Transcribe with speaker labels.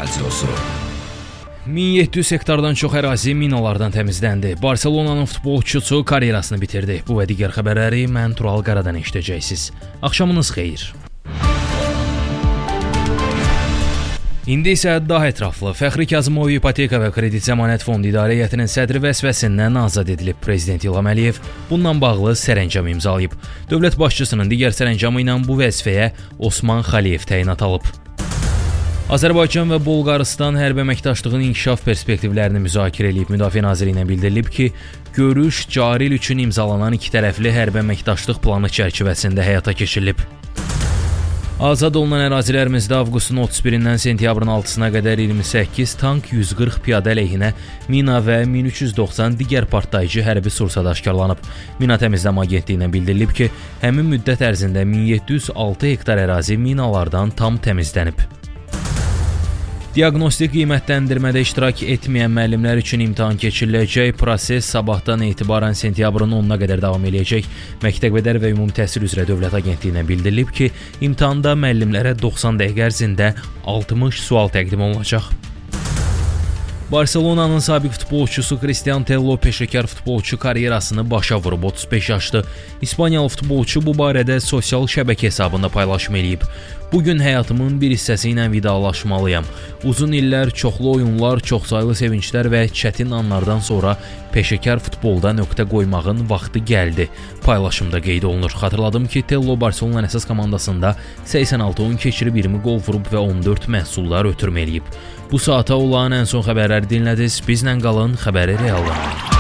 Speaker 1: Radiosu.
Speaker 2: 1700 hektardan çox ərazi minalardan təmizləndi. Barselonanın futbolçusu karyerasını bitirdi. Bu və digər xəbərləri mən Tural Qaradan eşidəcəksiniz. Axşamınız xeyir. İndi isə daha ətraflı. Fəxri Kazımov İpoteka və Kredit Zəmanət Fondu İdarə Heyətinin sədri vəzifəsindən azad edilib. Prezident İlham Əliyev bununla bağlı sərəncam imzalayıb. Dövlət başçısının digər sərəncamı ilə bu vəzifəyə Osman Xaliyev təyinat alıb. Azərbaycan və Bolqarıstan hərbi əməkdaşlığın inkişaf perspektivlərini müzakirə edib. Müdafiə Nazirliyinə bildirilib ki, görüş cari il üçün imzalanan iki tərəfli hərbi əməkdaşlıq planı çərçivəsində həyata keçirilib. Azad olunan ərazilərimizdə avqustun 31-dən sentyabrın 6-sına qədər 28 tank, 140 piyadə əleyhinə mina və 1390 digər partlayıcı hərbi sursat aşkarlanıb. Mina Təmizləmə Agentliyinə bildirilib ki, həmin müddət ərzində 1706 hektar ərazi minalardan tam təmizlənib. Diaqnostik qiymətləndirmədə iştirak etməyən müəllimlər üçün imtahan keçiriləcək. Proses sabahdan etibarən sentyabrın 10-na qədər davam edəcək. Məktəbəqədər və Ümumi Təhsil üzrə Dövlət Agentliyinə bildirilib ki, imtahanda müəllimlərə 90 dəqiqə ərzində 60 sual təqdim olunacaq. Barselonanın sabiq futbolçusu Cristiano Tello peşəkar futbolçu karyerasını başa vurub. 35 yaşlı İspaniyalı futbolçu bu barədə sosial şəbəkə hesabında paylaşım eləyib. Bugün həyatımın bir hissəsi ilə vidalaşmalıyam. Uzun illər, çoxlu oyunlar, çoxsaylı sevinclər və çətin anlardan sonra peşəkar futbolda nöqtə qoymağın vaxtı gəldi. Paylaşımda qeyd olunur. Xatırladım ki, Tello Barselona əsas komandasında 86 oyun keçirib 20 qol vurub və 14 məhsullar ötürmə eləyib. Bu saata olan ən son xəbərləri dinlədiniz. Bizlə qalın, xəbəri reallanın.